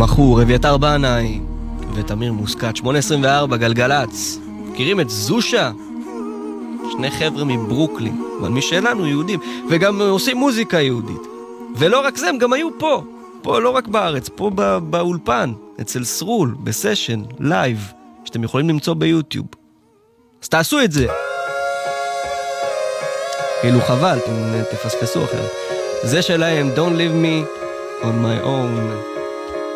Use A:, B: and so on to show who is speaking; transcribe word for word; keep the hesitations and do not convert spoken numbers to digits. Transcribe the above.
A: המחור, אביתר בנאי ותמיר מוסקת, שמונה עשרים וארבע, גלגלץ. מכירים את זושה? שני חבר'ה מברוקלין, אבל מי שלנו יהודים, וגם עושים מוזיקה יהודית. ולא רק זה, הם גם היו פה. פה לא רק בארץ, פה בא, באולפן, אצל סרול, בסשן, לייב, שאתם יכולים למצוא ביוטיוב. אז תעשו את זה. כאילו חבל, אתם תפספסו אחרת. זה שלהם, Don't leave me on my own.